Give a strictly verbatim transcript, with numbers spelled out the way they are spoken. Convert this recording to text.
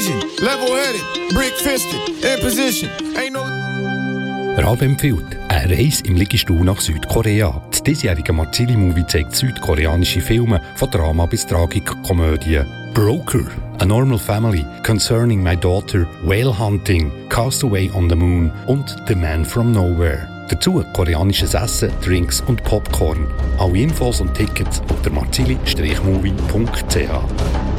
vision, level-headed, brick-fisted, in position, ain't no... Rab empfiehlt eine Reise im Liegestuhl nach Südkorea. Das diesjährige Marzili-Movie zeigt südkoreanische Filme von Drama bis Tragikkomödie. Broker, A Normal Family, Concerning My Daughter, Whale Hunting, Castaway on the Moon und The Man from Nowhere. Dazu koreanisches Essen, Drinks und Popcorn. Alle Infos und Tickets unter marzili Strich movie punkt c h.